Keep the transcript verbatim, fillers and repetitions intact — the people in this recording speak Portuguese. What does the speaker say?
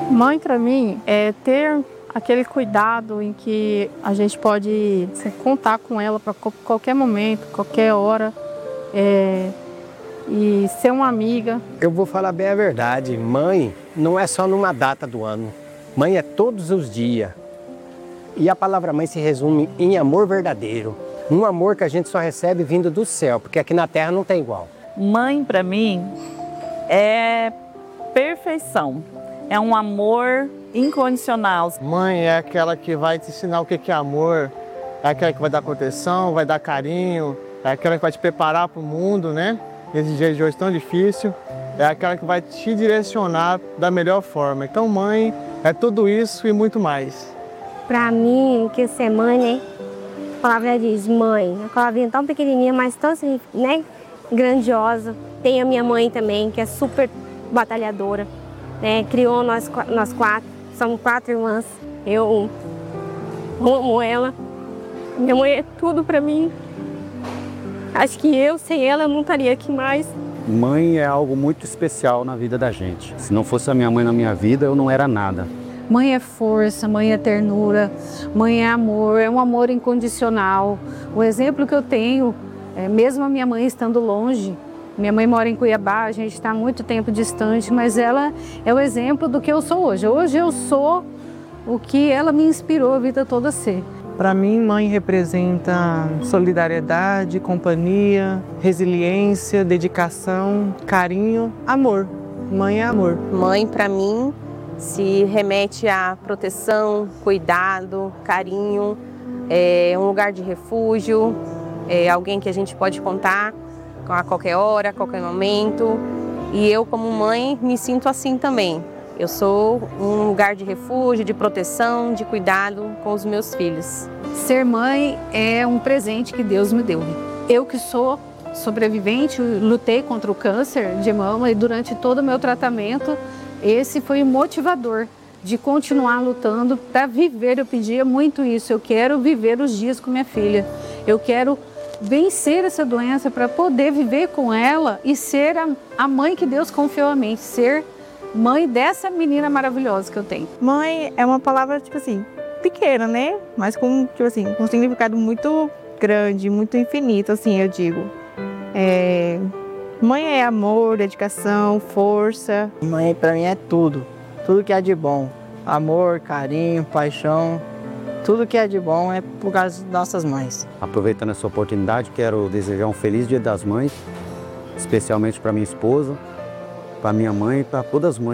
Mãe, para mim, é ter aquele cuidado em que a gente pode assim, contar com ela para qualquer momento, qualquer hora, é, e ser uma amiga. Eu vou falar bem a verdade, mãe não é só numa data do ano, mãe é todos os dias. E a palavra mãe se resume em amor verdadeiro, um amor que a gente só recebe vindo do céu, porque aqui na terra não tem igual. Mãe, para mim, é perfeição. É um amor incondicional. Mãe é aquela que vai te ensinar o que é amor, é aquela que vai dar proteção, vai dar carinho, é aquela que vai te preparar para o mundo, né? Nesses dias de hoje tão difícil, é aquela que vai te direcionar da melhor forma. Então, mãe é tudo isso e muito mais. Para mim, que ser mãe, né? A palavra diz mãe, uma palavrinha tão pequenininha, mas tão, né, grandiosa. Tem a minha mãe também, que é super batalhadora. Né, criou nós, nós quatro, somos quatro irmãs, eu amo ela, minha mãe é tudo pra mim, acho que eu sem ela eu não estaria aqui mais. Mãe é algo muito especial na vida da gente, se não fosse a minha mãe na minha vida eu não era nada. Mãe é força, mãe é ternura, mãe é amor, é um amor incondicional. O exemplo que eu tenho, é, mesmo a minha mãe estando longe, minha mãe mora em Cuiabá, a gente está muito tempo distante, mas ela é o exemplo do que eu sou hoje. Hoje eu sou o que ela me inspirou a vida toda a ser. Para mim, mãe representa solidariedade, companhia, resiliência, dedicação, carinho, amor. Mãe é amor. Mãe, para mim, se remete a proteção, cuidado, carinho, é um lugar de refúgio, é alguém que a gente pode contar a qualquer hora, a qualquer momento. E eu, como mãe, me sinto assim também. Eu sou um lugar de refúgio, de proteção, de cuidado com os meus filhos. Ser mãe é um presente que Deus me deu. Eu que sou sobrevivente, lutei contra o câncer de mama e durante todo o meu tratamento, esse foi o motivador de continuar lutando para viver. Eu pedia muito isso, eu quero viver os dias com minha filha. Eu quero vencer essa doença para poder viver com ela e ser a, a mãe que Deus confiou a mim, ser mãe dessa menina maravilhosa que eu tenho. Mãe é uma palavra, tipo assim, pequena, né? Mas com, tipo assim, com um significado muito grande, muito infinito, assim, eu digo. É... Mãe é amor, dedicação, força. Mãe para mim é tudo, tudo que é de bom. Amor, carinho, paixão. Tudo que é de bom é por causa das nossas mães. Aproveitando essa oportunidade, quero desejar um feliz Dia das Mães, especialmente para minha esposa, para minha mãe e para todas as mães.